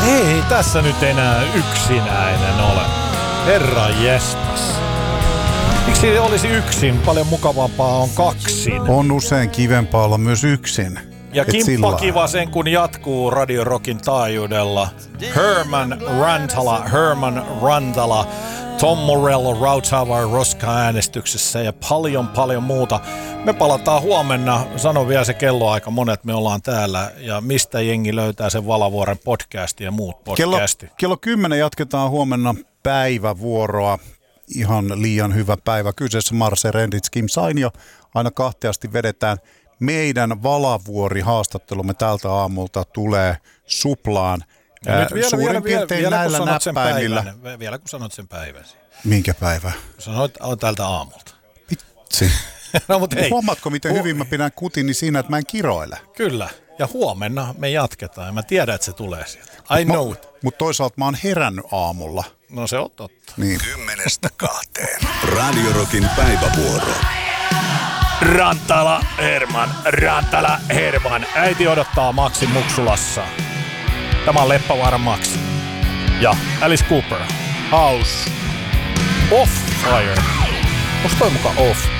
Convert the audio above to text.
Ei tässä nyt enää yksinäinen ole. Herra jestas. Miksi olisi yksin? Paljon mukavampaa on kaksin. On usein kivempaa olla myös yksin. Ja kimppakiva sen kun jatkuu Radio Rockin taajuudella. Herman Rantala, Tom Morello, Rautavaar Roska-äänestyksessä ja paljon muuta. Me palataan huomenna. Sano vielä se kelloaika, monet me ollaan täällä. Ja mistä jengi löytää sen Valavuoren podcastin ja muut podcastit. Kello 10 jatketaan huomenna päivävuoroa. Ihan liian hyvä päivä. Kyseessä Marse Rendits, Kim Sainio. Aina 2 asti vedetään. Meidän Valavuori-haastattelumme tältä aamulta tulee Suplaan. Suurin piirtein näillä näppäimillä. Vielä kun sanot sen päivän. Minkä päivä? Sanoit tältä aamulta. Vitsi. No, mut hei. Huomaatko, miten hyvin mä pidän kutini siinä, että mä en kiroile? Kyllä. Ja huomenna me jatketaan. Ja mä tiedän, että se tulee sieltä. I know it. Mutta toisaalta mä oon herännyt aamulla. No se on totta. Niin. 10-2. Radio Rockin päivävuoro. Rantala Herman. Äiti odottaa Maxin Muksulassa. Tämä on Leppävaara Max. Ja Alice Cooper. House. Off Fire. Onko toi mukaan off?